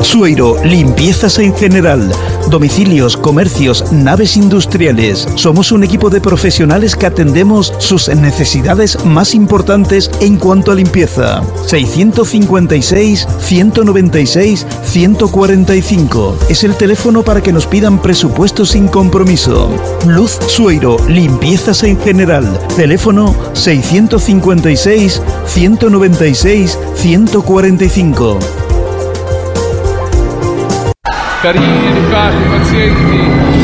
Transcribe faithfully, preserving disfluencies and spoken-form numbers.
Sueiro, limpiezas en general. Domicilios, comercios, naves industriales. Somos un equipo de profesionales que atendemos sus necesidades más importantes en cuanto a limpieza. seiscientos cincuenta y seis, ciento noventa y seis, ciento cuarenta y cinco. Es el teléfono para que nos pidan presupuestos sin compromiso. Luz Sueiro, limpiezas en general. Teléfono seiscientos cincuenta y seis, ciento noventa y seis, ciento cuarenta y cinco. Carini educati, pazienti,